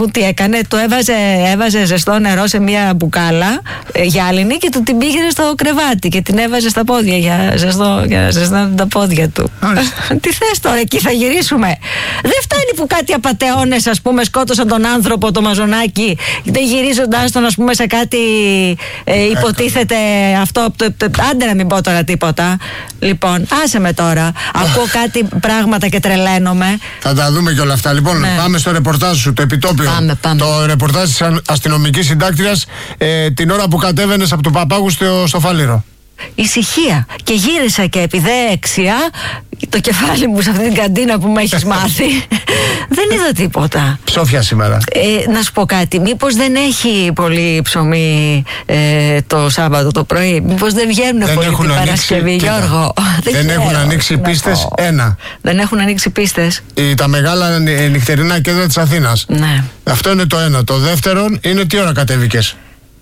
μου τι έκανε, του έβαζε ζεστό νερό σε μια μπουκάλα γυάλινη και του την πήγαινε στο κρεβάτι και την έβαζε στα πόδια για να ζεστάνουν τα πόδια του. Τι θες τώρα, εκεί θα γυρίσουμε? Δεν φτάνει που κάτι απατεώνες, ας πούμε, σκότωσαν τον άνθρωπο, το μαζονάκι, δεν γυρίζοντας τον, ας πούμε, σε κάτι υποτίθεται αυτό. Άντε να μην πω τώρα τίποτα. Λοιπόν, άσε με τώρα. Ακούω κάτι πράγματα και τρελαίνομαι. Θα τα δούμε και όλα αυτά. Λοιπόν, πάμε στο ρεπορτάζ σου, το επιτόπιο. Πάμε. Το ρεπορτάζ της αστυνομικής συντάκτριας την ώρα που κατέβαινες από το Παπάγου στο Φάληρο. Ησυχία. Και γύρισα και επειδή δεξιά το κεφάλι μου σε αυτή την καντίνα που με έχεις μάθει. Δεν είδα τίποτα. Ψόφια σήμερα. Να σου πω κάτι, μήπως δεν έχει πολύ ψωμί το Σάββατο το πρωί? Μήπως δεν βγαίνουν πολύ την Παρασκευή, Γιώργο? Δεν έχουν ανοίξει πίστες. Δεν έχουν ανοίξει πίστες. Τα μεγάλα νυχτερινά κέντρα της Αθήνας. Ναι. Αυτό είναι το ένα. Το δεύτερο είναι τι ώρα κατέβηκες?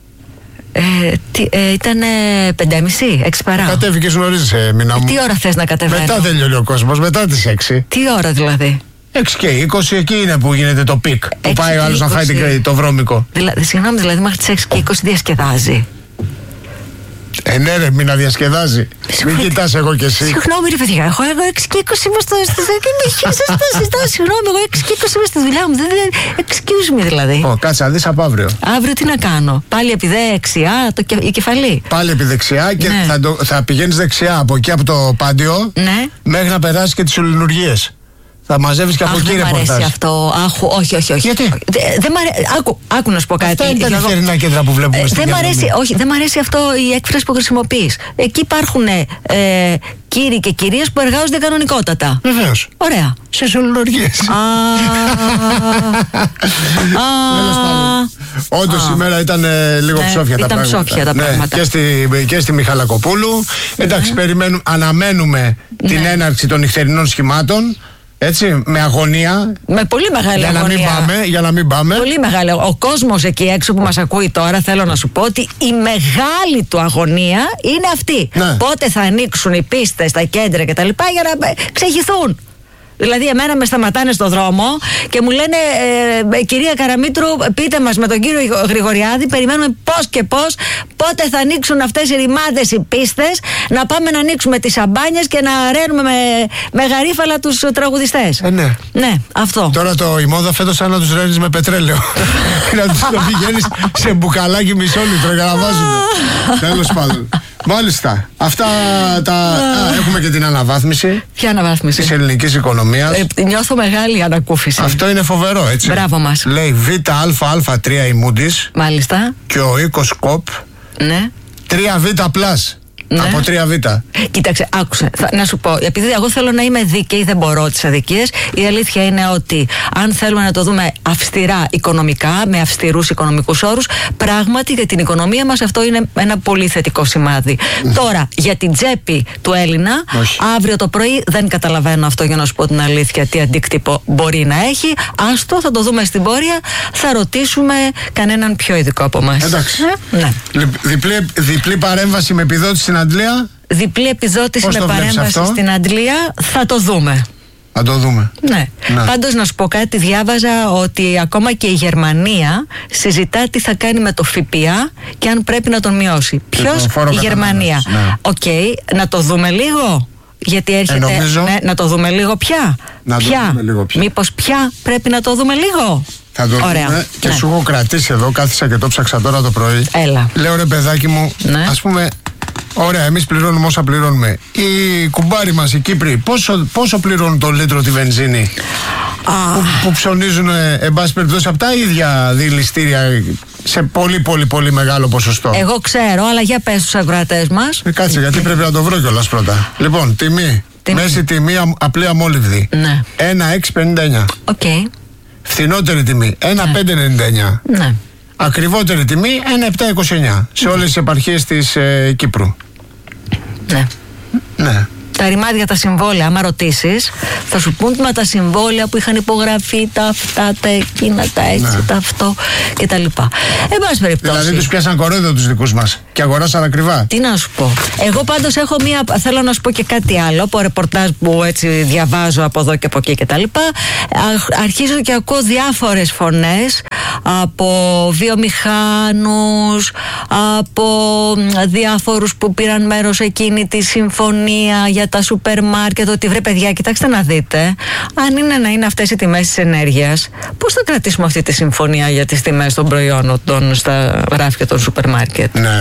Ήταν 5:30, 6 παρά. Κατέβηκες νωρίς, Μίνα μου. Τι ώρα θες να κατεβαίνω? Μετά τελειώνει ο κόσμος, μετά τις 6. Τι ώρα δηλαδή? 6 και 20, εκεί είναι που γίνεται το πικ. Που πάει ο άλλος να φάει το βρώμικο. Συγγνώμη, δηλαδή μέχρι τις 6 και 20 διασκεδάζει. Ναι ρε, μην αδιασκεδάζει. Μην κοιτάς εγώ και εσύ. Συγγνώμη ρε παιδιά, εγώ 6 και 20 είμαι στο... Συγγνώμη, εγώ 6 και 20 είμαι στη δουλειά μου. Excuse me δηλαδή. Κάτσε να δεις από αύριο. Αύριο τι να κάνω? Πάλι επί δεξιά, η κεφαλή. Πάλι επί δεξιά και θα πηγαίνεις δεξιά από εκεί από το Πάντιο μέχρι να περάσεις και τις Ολυνουργίες. Θα μαζεύεις και από εκεί ρεπορτάζ. Δεν μ' αρέσει αυτό. Όχι. Γιατί? Δεν μ' αρέσει. Άκου να σου πω κάτι. Αυτά είναι τα νυχτερινά κέντρα που βλέπουμε στην Γερμανία. Όχι, δεν μ' αρέσει αυτό η έκφραση που χρησιμοποιείς. Εκεί υπάρχουν κύριοι και κυρίες που εργάζονται κανονικότατα. Βεβαίως. Ωραία. Σε ολολογίες. Όντως σήμερα ήταν λίγο ψόφια τα πράγματα. Και στη Μιχαλακοπούλου. Εντάξει, αναμένουμε την έναρξη των νυχτερινών σχημάτων. Έτσι, με αγωνία. Με πολύ μεγάλη αγωνία. Για να μην πάμε. Πολύ μεγάλη. Ο κόσμος εκεί έξω που μας ακούει τώρα, θέλω να σου πω ότι η μεγάλη του αγωνία είναι αυτή. Πότε θα ανοίξουν οι πίστες, τα κέντρα κτλ. Για να ξεχυθούν. Δηλαδή, εμένα με σταματάνε στο δρόμο και μου λένε κυρία Καραμήτρου, πείτε μας με τον κύριο Γρηγοριάδη, περιμένουμε πώς και πώς, πότε θα ανοίξουν αυτές οι ρημάδες οι πίστες, να πάμε να ανοίξουμε τις σαμπάνιες και να ραίνουμε με γαρίφαλα τους τραγουδιστές. Ναι, αυτό. Τώρα η μόδα φέτος σαν να τους ραίνεις με πετρέλαιο. Να τους το πηγαίνεις σε μπουκαλάκι μισό λίτρο για να βάζουν. Τέλος πάντων. Μάλιστα. Αυτά έχουμε και την αναβάθμιση. Ποια αναβάθμιση? Της ελληνικής οικονομίας. Νιώθω μεγάλη ανακούφιση. Αυτό είναι φοβερό, έτσι. Μπράβο μας. Λέει ΒΑΑ3 η Moody's. Μάλιστα. Και ο οίκος ΚΟΠ. Ναι. 3Β+. Ναι. Από 3Β. Κοίταξε, άκουσε. Να σου πω, επειδή εγώ θέλω να είμαι δίκαιη, δεν μπορώ τις αδικίες. Η αλήθεια είναι ότι αν θέλουμε να το δούμε αυστηρά οικονομικά, με αυστηρούς οικονομικούς όρους, πράγματι για την οικονομία μας αυτό είναι ένα πολύ θετικό σημάδι. Τώρα, για την τσέπη του Έλληνα, αύριο το πρωί δεν καταλαβαίνω αυτό, για να σου πω την αλήθεια, τι αντίκτυπο μπορεί να έχει. Άστο, θα το δούμε στην πορεία. Θα ρωτήσουμε κανέναν πιο ειδικό από εμάς. Εντάξει. Ναι. Διπλή παρέμβαση με επιδότηση στην Αντλία. Διπλή επιδότηση με παρέμβαση στην Αντλία. Θα το δούμε. Θα το δούμε. Ναι. Πάντως να σου πω κάτι, διάβαζα ότι ακόμα και η Γερμανία συζητά τι θα κάνει με το ΦΠΑ και αν πρέπει να τον μειώσει. Ποιος? Η Γερμανία. Οκ, να το δούμε λίγο. Γιατί έρχεται να το δούμε λίγο πια. Μήπως πια πρέπει να το δούμε λίγο. Θα το δούμε και σου έχω κρατήσει εδώ, κάθισα και το ψάξα τώρα το πρωί. Έλα. Λέω ρε παιδάκι μου, ας πούμε, ωραία, εμείς πληρώνουμε όσα πληρώνουμε. Οι κουμπάροι μας, οι Κύπροι, πόσο πληρώνουν το λίτρο τη βενζίνη? Που ψωνίζουν, εν πάση περιπτώσει, από τα ίδια δηληστήρια σε πολύ μεγάλο ποσοστό. Εγώ ξέρω, αλλά για πες στους ακροατές μας. Κάτσε, γιατί πρέπει να το βρω κιόλας πρώτα. Λοιπόν, τιμή. Μέση τιμή απλή αμόλυβδη. 1,659. Οκ. Φθηνότερη τιμή 1,599. Ναι. Ακριβότερη τιμή 1,729 σε όλες τις επαρχίες της Κύπρου. Ναι. τα ρημάδια, τα συμβόλαια, άμα ρωτήσεις, θα σου πούν με τα συμβόλαια που είχαν υπογραφεί, τα αυτά, τα εκείνα, τα έτσι, τα αυτό κτλ. Εν πάση περιπτώσει. Δηλαδή τους πιάσαν κορόιδο τους δικούς μας και αγοράσαν ακριβά. Τι να σου πω. Εγώ πάντως έχω θέλω να σου πω και κάτι άλλο από ρεπορτάζ που έτσι διαβάζω από εδώ και από εκεί κτλ. Αρχίζω και ακούω διάφορες φωνές από βιομηχάνους, από διάφορους που πήραν μέρος εκείνη τη συμφωνία για τα σούπερ μάρκετ, ότι βρε παιδιά, κοιτάξτε να δείτε, αν είναι να είναι αυτές οι τιμές της ενέργειας, πώς θα κρατήσουμε αυτή τη συμφωνία για τις τιμές των προϊόντων στα γράφια των σούπερ μάρκετ. Ναι.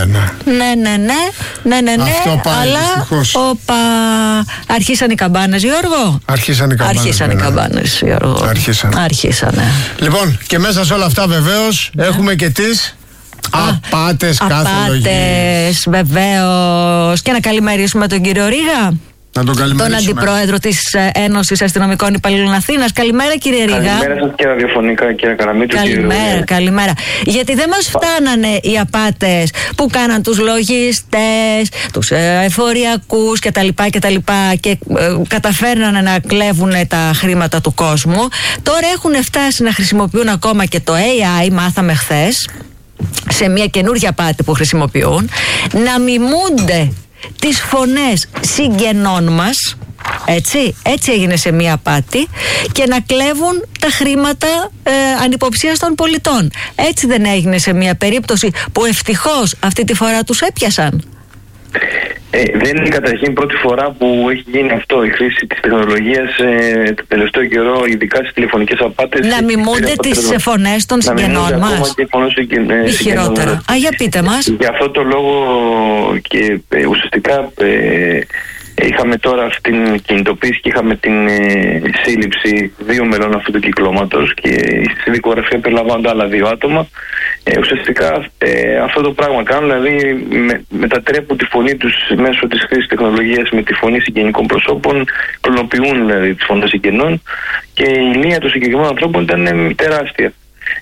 Αυτό πάει, αλλά αρχίσαν οι καμπάνες, Γιώργο. Αρχίσαν οι καμπάνες, Γιώργο. Αρχίσανε. Λοιπόν, και μέσα σε όλα αυτά βεβαίως έχουμε και τις απάτες κάθε λογής. Απάτες, βεβαίως. Και να καλημερίσουμε τον κύριο Ρίγα, τον αντιπρόεδρο της Ένωσης Αστυνομικών Υπαλλήλων Αθήνας. Καλημέρα, κύριε Ρίγα. Καλημέρα σας και ραδιοφωνικά, κύριε Καραμίτου. Καλημέρα. Γιατί δεν μας φτάνανε οι απάτες που κάναν τους λογιστές, τους εφοριακούς κτλ. Και καταφέρνανε να κλέβουν τα χρήματα του κόσμου. Τώρα έχουν φτάσει να χρησιμοποιούν ακόμα και το AI, μάθαμε χθες, σε μια καινούργια απάτη που χρησιμοποιούν, να μιμούνται τις φωνές συγγενών μας, έτσι έγινε σε μία απάτη, και να κλέβουν τα χρήματα ανυποψίας των πολιτών. Έτσι δεν έγινε σε μία περίπτωση που ευτυχώς αυτή τη φορά τους έπιασαν? Δεν είναι καταρχήν πρώτη φορά που έχει γίνει αυτό, η χρήση της τεχνολογίας το τελευταίο καιρό, ειδικά στις τηλεφωνικές απάτες. Να μιμούνται τις φωνές των συγγενών μας. Ή χειρότερα. Για πείτε μας. Για αυτό το λόγο και ουσιαστικά είχαμε τώρα αυτή την κινητοποίηση και είχαμε την σύλληψη 2 μελών αυτού του κυκλώματος, και στη δικογραφία περιλαμβάνονται άλλα 2 άτομα. Ουσιαστικά αυτό το πράγμα κάνουν, δηλαδή μετατρέπουν τη φωνή τους μέσω της χρήσης τεχνολογίας με τη φωνή συγγενικών προσώπων, κλωνοποιούν δηλαδή τις φωνές συγγενών, και η ηλία των συγκεκριμένων ανθρώπων ήταν τεράστια.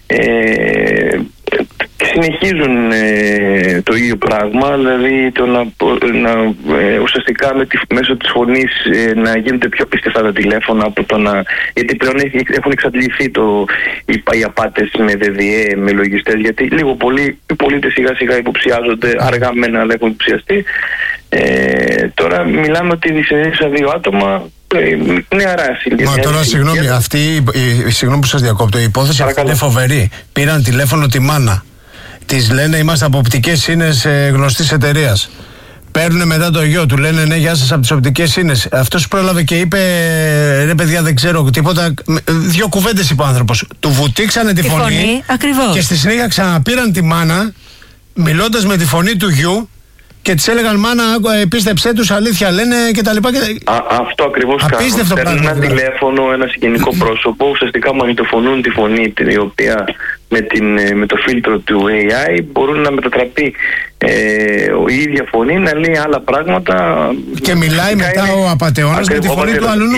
Συνεχίζουν το ίδιο πράγμα, δηλαδή το ουσιαστικά μέσω της φωνής να γίνονται πιο πιστευτά τα τηλέφωνα από το να... Γιατί πλέον έχουν εξαντληθεί οι απάτες με ΔΔΕ, με λογιστές, γιατί λίγο πολύ οι πολίτες σιγά σιγά υποψιάζονται, αργά μένα αλλά έχουν υποψιαστεί. Τώρα μιλάμε ότι συνέχισαν 2 άτομα. Νεαρά. Μα τώρα συγγνώμη που σας διακόπτω, η υπόθεση αυτή είναι φοβερή. Πήραν τηλέφωνο τη μάνα, της λένε είμαστε από οπτικές σύνες γνωστής εταιρείας. Παίρνουν μετά το γιο του, λένε ναι, γεια σας, από τις οπτικές σύνες. Αυτός πρόλαβε και είπε ρε παιδιά, δεν ξέρω τίποτα. 2 κουβέντες είπε ο άνθρωπος. Του βουτήξανε τη φωνή ακριβώς. Και στη συνέχεια ξαναπήραν τη μάνα, μιλώντας με τη φωνή του γιου, και της έλεγαν μάνα, πίστεψέ τους, αλήθεια λένε κτλ. Αυτό ακριβώς κάνουν. Παίρνουν ένα τηλέφωνο, ένα συγγενικό πρόσωπο, ουσιαστικά μαγνητοφωνούν τη φωνή, η οποία με το φίλτρο του AI μπορούν να μετατραπεί η ίδια φωνή, να λέει άλλα πράγματα. Και μιλάει μετά ο απατεώνας με τη φωνή του αλλού.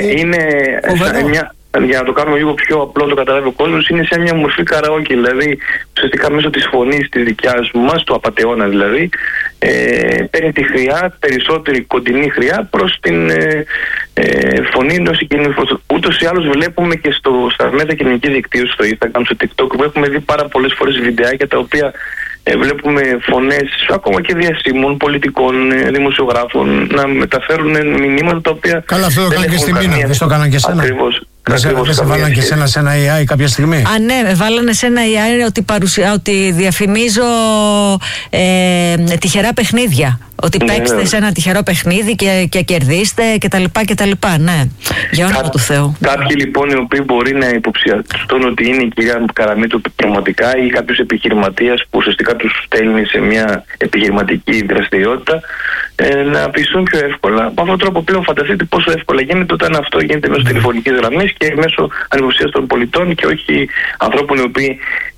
Για να το κάνουμε λίγο πιο απλό, το καταλάβει ο κόσμος, είναι σαν μια μορφή καραόκι. Δηλαδή, ουσιαστικά μέσω της φωνής της δικιάς μας, του απατεώνα δηλαδή, παίρνει τη χρειά, περισσότερη κοντινή χρειά προς την φωνή ενός συγγενικού. Ούτως ή άλλως βλέπουμε και στα μέσα κοινωνικής δικτύωσης, στο Instagram, στο TikTok, που έχουμε δει πάρα πολλές φορές βιντεάκια τα οποία βλέπουμε φωνές ακόμα και διασύμων, πολιτικών, δημοσιογράφων να μεταφέρουν μηνύματα τα οποία. Καλά, αυτό το κάνουν και στη Μίνα, δεν το κάναν και εσένα. Ακριβώς. Δεν σε βάλανε και εσένα σε ένα AI κάποια στιγμή? Ναι, βάλανε σε ένα AI ότι διαφημίζω τυχερά παιχνίδια. Ότι παίξτε σε ένα τυχερό παιχνίδι και κερδίστε κτλ. Ναι, για όνομα του Θεού. Κάποιοι λοιπόν οι οποίοι μπορεί να υποψιαστούν ότι είναι η κυρία Καραμίτου πραγματικά, ή κάποιος επιχειρηματίας που ουσιαστικά τους στέλνει σε μια επιχειρηματική δραστηριότητα, να πιστούν πιο εύκολα. Με αυτόν τον τρόπο πλέον φανταστείτε πόσο εύκολα γίνεται όταν αυτό γίνεται μέσω τηλεφωνικής γραμμής και μέσω ανυποψίας των πολιτών, και όχι ανθρώπων οι οποίοι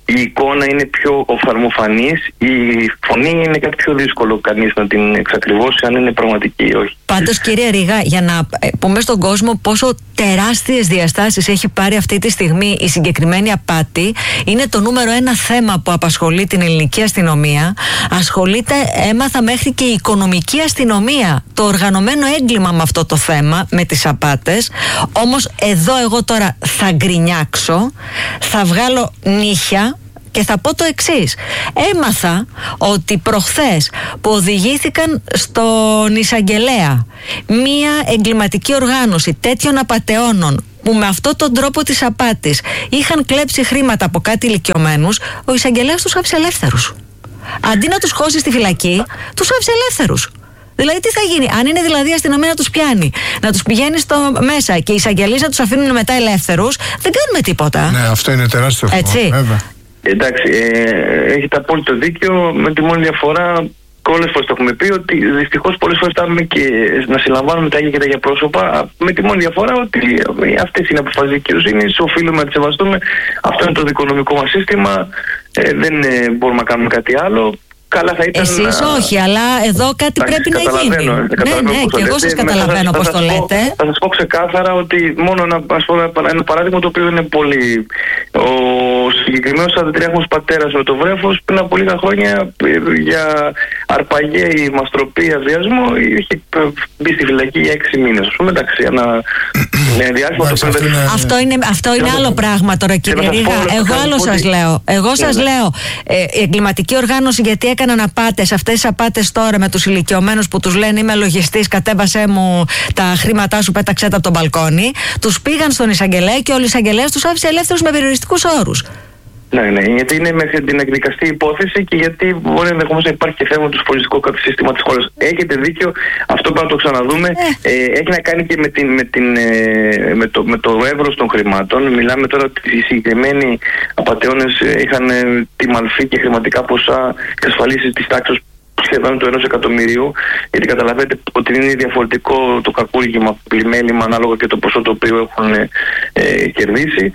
η εικόνα είναι πιο οφθαλμοφανής, η φωνή είναι κάτι πιο δύσκολο κανείς να την εξακριβώσει αν είναι πραγματική ή όχι. Πάντως, κύριε Ρήγα, για να πούμε στον κόσμο πόσο τεράστιες διαστάσεις έχει πάρει αυτή τη στιγμή η συγκεκριμένη απάτη, είναι το νούμερο ένα θέμα που απασχολεί την ελληνική αστυνομία. Ασχολείται, έμαθα, μέχρι και η οικονομική αστυνομία, το οργανωμένο έγκλημα με αυτό το θέμα, με τις απάτες. Όμως εδώ εγώ τώρα θα γκρινιάξω, θα βγάλω νύχια και θα πω το εξής. Έμαθα ότι προχθές που οδηγήθηκαν στον εισαγγελέα μία εγκληματική οργάνωση τέτοιων απατεώνων που με αυτόν τον τρόπο της απάτης είχαν κλέψει χρήματα από κάτι ηλικιωμένους, ο εισαγγελέας τους άφησε ελεύθερους. Αντί να τους χώσει στη φυλακή, τους άφησε ελεύθερους. Δηλαδή, τι θα γίνει, αν είναι δηλαδή η αστυνομία να τους πιάνει, να τους πηγαίνει μέσα και οι εισαγγελείς να τους αφήνουν μετά ελεύθερους, δεν κάνουμε τίποτα. Ναι, αυτό είναι τεράστιο θέμα. Έτσι. Βέβαια. Εντάξει, έχετε απόλυτο δίκιο, με τη μόνη διαφορά. Πολλές φορές το έχουμε πει ότι δυστυχώς πολλές φορές φτάνουμε και να συλλαμβάνουμε τα ίδια και τα ίδια πρόσωπα. Με τη μόνη διαφορά ότι αυτές είναι αποφάσεις δικαιοσύνης, οφείλουμε να τις σεβαστούμε. Αυτό είναι το δικονομικό μας σύστημα. Δεν μπορούμε να κάνουμε κάτι άλλο. Καλά θα ήταν. Εσείς όχι, αλλά εδώ κάτι πρέπει να γίνει. Ναι, και εγώ σας καταλαβαίνω πώς το λέτε. Θα σας πω ξεκάθαρα ότι μόνο ένα παράδειγμα το οποίο είναι πολύ. Ο συγκεκριμένος 43χρονος πατέρας με το βρέφος πριν από λίγα χρόνια για αρπαγή, μαστροπή, αδειασμό είχε μπει στη φυλακή για 6 μήνες. Ας πούμε, εντάξει, αυτό είναι άλλο πράγμα τώρα, κύριε Ρήγα. Εγώ άλλο σας λέω. Εγώ σας λέω, η εγκληματική οργάνωση γιατί έκαναν απάτες, αυτές τις απάτες τώρα με τους ηλικιωμένους που τους λένε είμαι λογιστής, κατέβασέ μου τα χρήματά σου, πέταξέ τα από τον μπαλκόνι. Τους πήγαν στον εισαγγελέα και ο εισαγγελέας τους άφησε ελεύθερους με περιοριστικούς όρους. Ναι, γιατί είναι μέχρι την εκδικαστή υπόθεση και γιατί μπορεί ενδεχομένως να υπάρχει και θέμα του πολιτικού σύστημα της χώρας. Έχετε δίκιο, αυτό πρέπει να το ξαναδούμε. Έχει να κάνει και με το εύρος των χρημάτων. Μιλάμε τώρα ότι οι συγκεκριμένοι απατεώνες είχαν τιμαλφή και χρηματικά ποσά εξασφαλίσεις της τάξης σχεδόν του 1 εκατομμυρίου, γιατί καταλαβαίνετε ότι είναι διαφορετικό το κακούργημα, πλημέλημα, ανάλογα και το ποσό το οποίο έχουν κερδίσει.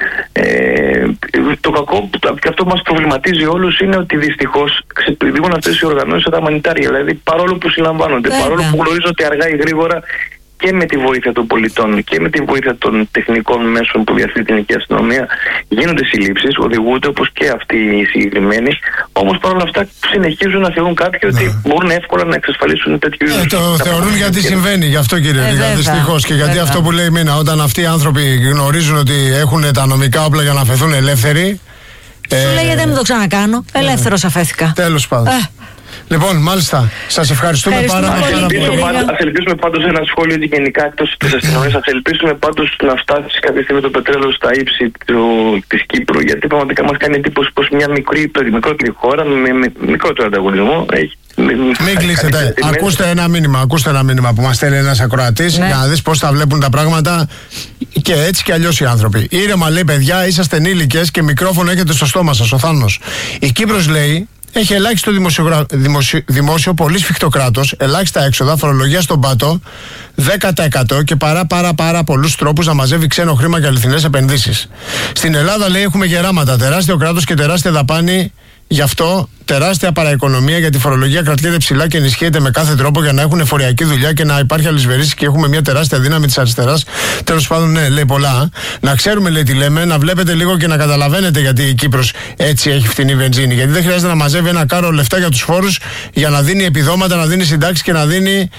Το κακό, και αυτό που μας προβληματίζει όλους, είναι ότι δυστυχώς ξεπηδούν αυτές οι οργανώσεις σαν τα μανιτάρια. Δηλαδή, παρόλο που συλλαμβάνονται, παρόλο που γνωρίζω ότι αργά ή γρήγορα και με τη βοήθεια των πολιτών και με τη βοήθεια των τεχνικών μέσων που διαθέτει την ελληνική αστυνομία γίνονται συλλήψεις, οδηγούνται όπως και αυτοί οι συγκεκριμένοι. Όμως παρόλα αυτά συνεχίζουν να θεωρούν κάποιοι ότι μπορούν εύκολα να εξασφαλίσουν τέτοιου είδους. Το θεωρούν γιατί συμβαίνει, γι' αυτό κύριε Ρήγα, δυστυχώς. Και γιατί αυτό που λέει η Μίνα, όταν αυτοί οι άνθρωποι γνωρίζουν ότι έχουν τα νομικά όπλα για να αφαιθούν ελεύθεροι. Σου λέει δεν το ξανακάνω. Ελεύθερος αφέθηκα. Τέλος πάντων. Λοιπόν, μάλιστα. Σας ευχαριστούμε πάρα πολύ. Ας ελπίσουμε πάντως ένα σχόλιο ότι γενικά εκτός της αστυνομίας, ας ελπίσουμε πάντως να φτάσει κάποια στιγμή το πετρέλαιο στα ύψη της Κύπρου, γιατί πραγματικά μας κάνει εντύπωση πως μια μικρότερη χώρα με μικρότερο ανταγωνισμό έχει. Μην κλείσετε. Ακούστε ένα μήνυμα που μας στέλνει ένας ακροατής για να δεις πώς τα βλέπουν τα πράγματα και έτσι και αλλιώς οι άνθρωποι. Ήρεμα, λέει, παιδιά, είσαστε ενήλικες και μικρόφωνο έχετε στο στόμα σας. Ο Θάνος. Η Κύπρος, λέει, έχει ελάχιστο δημόσιο, πολύ σφιχτό κράτος, ελάχιστα έξοδα, φορολογία στον πάτο, 10% και πάρα πολλούς τρόπους να μαζεύει ξένο χρήμα και αληθινές επενδύσεις. Στην Ελλάδα, λέει, έχουμε γεράματα, τεράστιο κράτος και τεράστια δαπάνη. Γι' αυτό τεράστια παραοικονομία, γιατί η φορολογία κρατιέται ψηλά και ενισχύεται με κάθε τρόπο για να έχουν εφοριακή δουλειά και να υπάρχει αλυσβερίσι και έχουμε μια τεράστια δύναμη της αριστεράς. Τέλος πάντων, ναι, λέει πολλά. Να ξέρουμε, λέει, τι λέμε, να βλέπετε λίγο και να καταλαβαίνετε γιατί η Κύπρος έτσι έχει φθηνή βενζίνη. Γιατί δεν χρειάζεται να μαζεύει ένα κάρο λεφτά για τους φόρους για να δίνει επιδόματα, να δίνει συντάξεις και να δίνει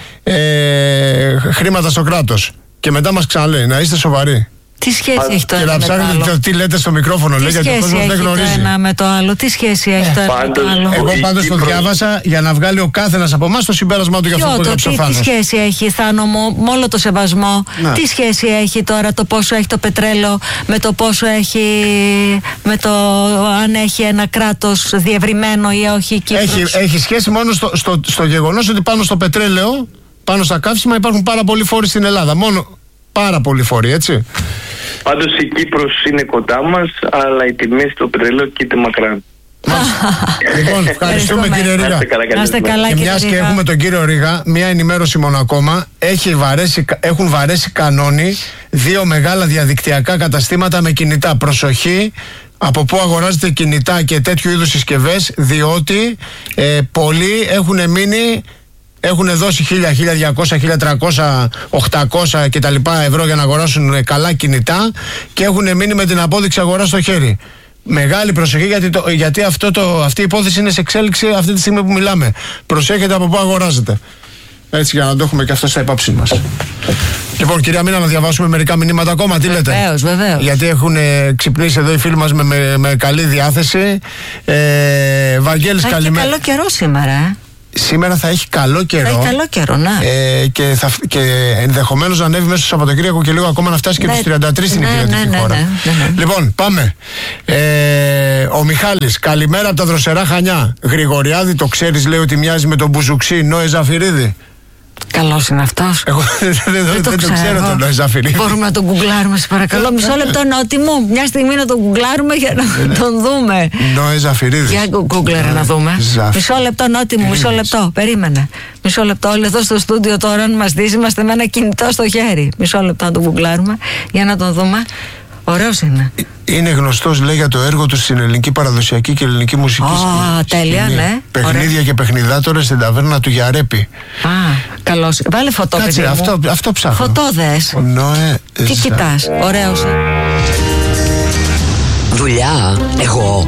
χρήματα στο κράτος. Και μετά μας ξαναλέει, να είστε σοβαροί. Τι σχέση έχει το ένα με το άλλο? Και να ψάχνετε τι λέτε στο μικρόφωνο, λέει, γιατί ο κόσμος δεν γνωρίζει. Τι σχέση έχει το ένα με το άλλο? Τι σχέση έχει το ένα με το άλλο? Εγώ πάντως το διάβασα για να βγάλει ο κάθενας από εμάς το συμπέρασμά του για αυτό που έγραψε ο Θάνος. Τι σχέση έχει, Θάνο μου, με όλο το σεβασμό, τι σχέση έχει τώρα το πόσο έχει το πετρέλαιο με το πόσο έχει, με το αν έχει ένα κράτος διευρυμένο ή όχι η Κύπρος? Έχει σχέση μόνο στο γεγονός ότι πάνω στο πετρέλαιο, πάνω στα καύσιμα υπάρχουν πάρα πολλοί φόροι στην Ελλάδα. Μόνο πάρα πολλοί φόροι, έτσι. Πάντως η Κύπρος είναι κοντά μας, αλλά οι τιμές του πετρελαίου κοίται μακράν. Λοιπόν, ευχαριστούμε κύριε Ρίγα. Να είστε καλά, και μιας και έχουμε τον κύριο Ρίγα, μια ενημέρωση μόνο ακόμα. Έχουν βαρέσει κανόνι 2 μεγάλα διαδικτυακά καταστήματα με κινητά. Προσοχή από πού αγοράζετε κινητά και τέτοιου είδους συσκευές, διότι πολλοί έχουν δώσει 1.000, 1.200, 1.300, 800 κτλ. ευρώ για να αγοράσουν καλά κινητά και έχουν μείνει με την απόδειξη αγορά στο χέρι. Μεγάλη προσοχή, γιατί αυτή η υπόθεση είναι σε εξέλιξη αυτή τη στιγμή που μιλάμε. Προσέχετε από πού αγοράζετε. Έτσι, για να το έχουμε και αυτό στα υπόψη μας. Λοιπόν, κυρία Μίνα, να διαβάσουμε μερικά μηνύματα ακόμα. Τι λέτε? Βεβαίως. Γιατί έχουν ξυπνήσει εδώ οι φίλοι μας με καλή διάθεση. Βαγγέλης, καλημέρα. Καλό καιρό σήμερα, Σήμερα θα έχει καλό καιρό. Θα έχει καλό καιρό, ναι. Και ενδεχομένως να ανέβει μέσα στο Σαββατοκύριακο και λίγο ακόμα να φτάσει και τους 33 στην υπηρετική χώρα. Ναι. Λοιπόν, πάμε. Ο Μιχάλης, καλημέρα από τα δροσερά Χανιά. Γρηγοριάδη, το ξέρεις, λέει ότι μοιάζει με τον Μπουζουξή Νόε Ζαφυρίδη. Καλός είναι αυτός. Εγώ δεν το ξέρω τον Νόε Ζαφυρίδη. Μπορούμε να τον γκουγκλάρουμε, σε παρακαλώ. Μισό λεπτό, Νότι μου. Μια στιγμή να τον γκουγκλάρουμε για να τον δούμε. Νόε Ζαφυρίδη. Για γκουγκλάρε να δούμε. Μισό λεπτό, Νότι μου, μισό λεπτό. Περίμενε. Μισό λεπτό. Όλοι εδώ στο στούντιο τώρα, αν μας δεις, είμαστε με ένα κινητό στο χέρι. Μισό λεπτό να τον γκουγκλάρουμε για να τον δούμε. Ωραίος είναι. Είναι γνωστός, λέει, για το έργο του στην ελληνική παραδοσιακή και ελληνική μουσική σκηνή. Τέλεια, ναι. Παιχνίδια ωραία. Και παιχνιδάτορες στην ταβέρνα του Γιαρέπη. Καλώς. Βάλε φωτό, παιδί μου. Αυτό ψάχνω. Φωτόδες. Τι κοιτάς. Ωραίος. Δουλειά, εγώ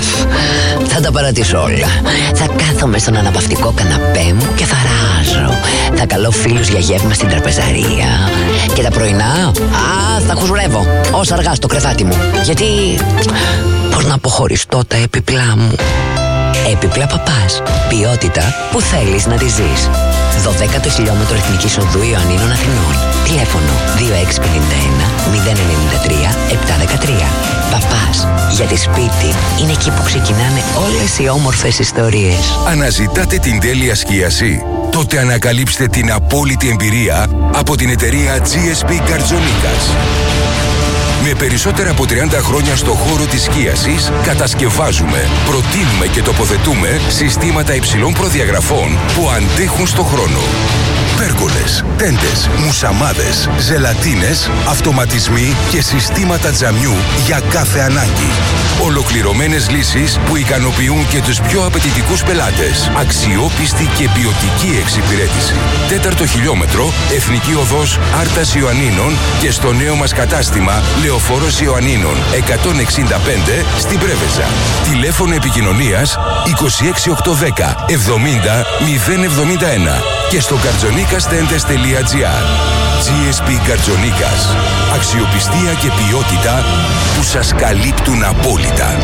θα τα παρατήσω όλα. Θα κάθομαι στον αναπαυτικό καναπέ μου και θα ράζω. Θα καλώ φίλους για γεύμα στην τραπεζαρία. Και τα πρωινά, θα χουζουρεύω όσα αργά στο κρεβάτι μου. Γιατί, πώς να αποχωριστώ τα έπιπλά μου. Έπιπλα Παπάς. Ποιότητα που θέλεις να τη ζεις. 12ο χιλιόμετρο Εθνικής Οδού Ιωαννίνων Αθηνών. Τηλέφωνο 2651 093 713. Παπάς. Γιατί σπίτι είναι εκεί που ξεκινάνε όλες οι όμορφες ιστορίες. Αναζητάτε την τέλεια σκίαση? Τότε ανακαλύψτε την απόλυτη εμπειρία από την εταιρεία GSP Καρτζονίκας. Με περισσότερα από 30 χρόνια στο χώρο της σκίασης, κατασκευάζουμε, προτείνουμε και τοποθετούμε συστήματα υψηλών προδιαγραφών που αντέχουν στο χρόνο. Πέργολες, τέντες, μουσαμάδες, ζελατίνες, αυτοματισμοί και συστήματα τζαμιού για κάθε ανάγκη. Ολοκληρωμένες λύσεις που ικανοποιούν και τους πιο απαιτητικούς πελάτες. Αξιόπιστη και ποιοτική εξυπηρέτηση. 4ο χιλιόμετρο, Εθνική Οδός Άρτας Ιωαννίνων και στο νέο μας κατάστημα Λεωφόρος Ιωαννίνων 165 στην Πρέβεζα. Τηλέφωνο επικοινωνίας 26810 70 071 και στο kartzonikastentes.gr. GSP Καρτζονίκας. Αξιοπιστία και ποιότητα που σας καλύπτουν απόλυτα.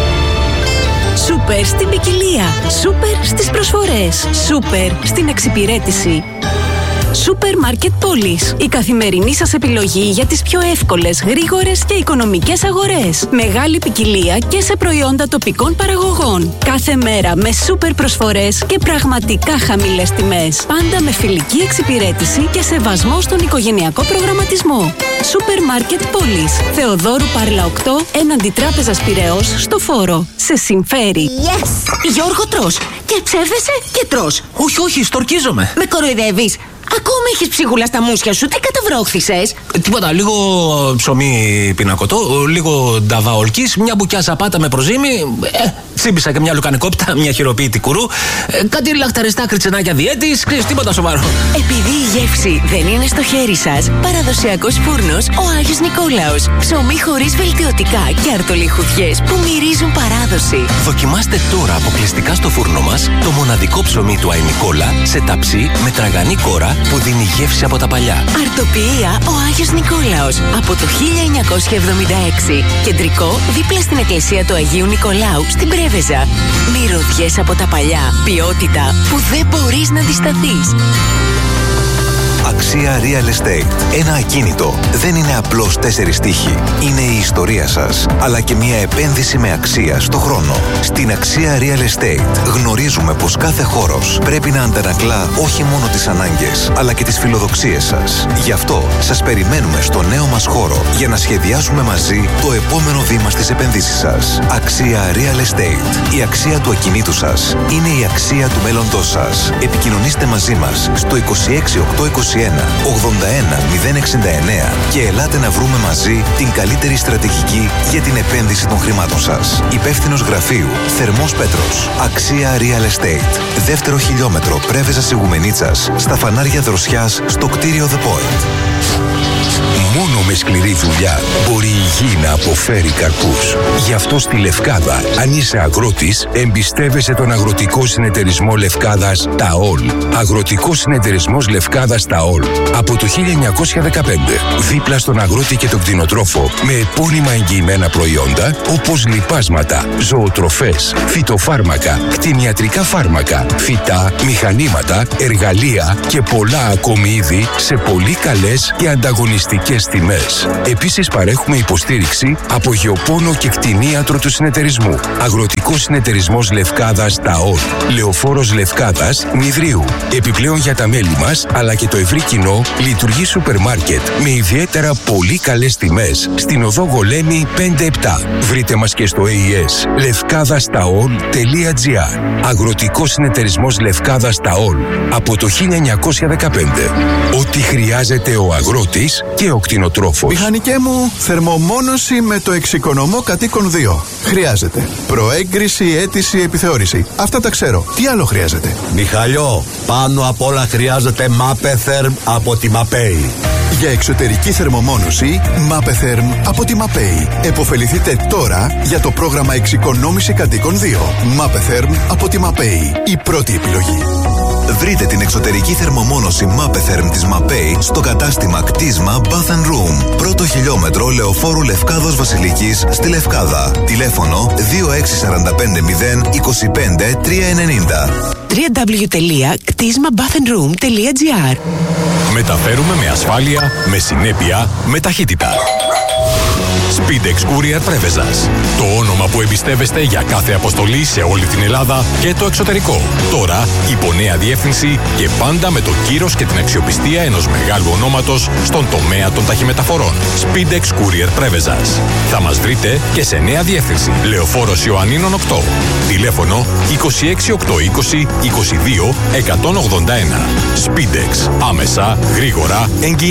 Σούπερ στην ποικιλία. Σούπερ στις προσφορές. Σούπερ στην εξυπηρέτηση. Σούπερ Μάρκετ Πόλης. Η καθημερινή σας επιλογή για τις πιο εύκολες, γρήγορες και οικονομικές αγορές. Μεγάλη ποικιλία και σε προϊόντα τοπικών παραγωγών. Κάθε μέρα με σούπερ προσφορές και πραγματικά χαμηλές τιμές. Πάντα με φιλική εξυπηρέτηση και σεβασμό στον οικογενειακό προγραμματισμό. Σούπερ Μάρκετ Πόλης. Θεοδόρου Πάρλα 8, έναντι Τράπεζας Πειραιώς, στο Φόρο. Σε συμφέρει. Yes! Γιώργο, τρως. Και ψεύδεσαι και τρως. Όχι, στορκίζομαι. Με κοροϊδεύεις. Ακόμα έχεις ψίχουλα στα μουσια σου. Τι καταβρόχθησες? Τίποτα, λίγο ψωμί πινακωτό, λίγο νταβαολκής, μια μπουκιά σαπάτα με προζύμι, τσίμπησα και μια λουκανικόπιτα, μια χειροποίητη κουρού, κάτι λαχταριστά κριτσενάκια διέτης, τίποτα σοβαρό. Επειδή η γεύση δεν είναι στο χέρι σας, παραδοσιακός φούρνος ο Άγιος Νικόλαος. Ψωμί χωρίς βελτιωτικά και αρτολιχουδιές που μυρίζουν παράδοση. Δοκιμάστε τώρα αποκλειστικά στο φούρνο μας το μοναδικό ψωμί του Άι Νικόλα σε ταψί με τραγανή κόρα που δίνει γεύση από τα παλιά. Αρτοποιία ο Άγιος Νικόλαος από το 1976. Κεντρικό δίπλα στην εκκλησία του Αγίου Νικολάου στην Πρέβεζα. Μυρωδιές από τα παλιά. Ποιότητα που δεν μπορείς να αντισταθείς. Αξία Real Estate. Ένα ακίνητο δεν είναι απλώς 4 τοίχοι. Είναι η ιστορία σας, αλλά και μια επένδυση με αξία στο χρόνο. Στην Αξία Real Estate γνωρίζουμε πως κάθε χώρος πρέπει να αντανακλά όχι μόνο τις ανάγκες, αλλά και τις φιλοδοξίες σας. Γι' αυτό σας περιμένουμε στο νέο μας χώρο για να σχεδιάσουμε μαζί το επόμενο βήμα στις επενδύσεις σας. Αξία Real Estate. Η αξία του ακινήτου σας είναι η αξία του μέλλοντός σας. Επικοινωνήστε μαζί μας στο 26821 81 069 και ελάτε να βρούμε μαζί την καλύτερη στρατηγική για την επένδυση των χρημάτων σας. Υπεύθυνος γραφείου Θερμός Πέτρος. Αξία Real Estate. Δεύτερο χιλιόμετρο Πρέβεζας Ιγουμενίτσας, στα φανάρια Δροσιάς, στο κτίριο The Point. Μόνο με σκληρή δουλειά μπορεί η γη να αποφέρει καρπούς. Γι' αυτό στη Λευκάδα, αν είσαι αγρότης, εμπιστεύεσαι τον Αγροτικό Συνεταιρισμό Λευκάδας ΤΑΟΛ. Αγροτικός Συνεταιρισμός Λευκάδας ΤΑΟΛ. Από το 1915. Δίπλα στον αγρότη και τον κτηνοτρόφο, με επώνυμα εγγυημένα προϊόντα όπως λιπάσματα, ζωοτροφές, φυτοφάρμακα, κτηνιατρικά φάρμακα, φυτά, μηχανήματα, εργαλεία και πολλά ακόμη είδη σε πολύ καλές και ανταγωνιστικές τιμές. Επίσης παρέχουμε υποστήριξη από γεωπόνο και κτηνίατρο του συνεταιρισμού. Αγροτικός Συνεταιρισμός Λευκάδας ΤΑΟΛ. Λεωφόρος Λευκάδας Νηδρίου. Επιπλέον για τα μέλη μας αλλά και το ευρύ κοινό λειτουργεί σούπερ μάρκετ με ιδιαίτερα πολύ καλές τιμές στην οδό Γολέμη 5-7. Βρείτε μας και στο AES levkadastaol.gr. Αγροτικός Συνεταιρισμός Λευκάδας ΤΑΟΛ. Από το 1915. Ό,τι χρειάζεται ο αγρότης και ο κτηνοτρόφος. Μηχανικέ μου, θερμομόνωση με το εξοικονομώ κατοίκον 2. Χρειάζεται προέγκριση, αίτηση, επιθεώρηση. Αυτά τα ξέρω. Τι άλλο χρειάζεται? Μιχαλιό, πάνω απ' όλα χρειάζεται Mapetherm από τη Mapei. Για εξωτερική θερμομόνωση, Mapetherm από τη Mapei. Εποφεληθείτε τώρα για το πρόγραμμα εξοικονόμηση κατοίκον 2. Mapetherm από τη Mapei. Η πρώτη επιλογή. Βρείτε την εξωτερική θερμομόνωση Mapetherm της Mapei στο κατάστημα κτίσμα Bath & Room. Πρώτο χιλιόμετρο Λεωφόρου Λευκάδος Βασιλικής στη Λευκάδα. Τηλέφωνο 26450 25 390. www.ktismabathandroom.gr. Μεταφέρουμε με ασφάλεια, με συνέπεια, με ταχύτητα. Speedex Courier Πρέβεζας. Το όνομα που εμπιστεύεστε για κάθε αποστολή σε όλη την Ελλάδα και το εξωτερικό. Τώρα υπό νέα διεύθυνση και πάντα με το κύρος και την αξιοπιστία ενός μεγάλου ονόματος στον τομέα των ταχυμεταφορών. Speedex Courier Πρέβεζας. Θα μας βρείτε και σε νέα διεύθυνση. Λεωφόρος Ιωαννίνων 8. Τηλέφωνο 26820 22 181. Speedex. Άμεσα, γρήγορα, εγγυημένα.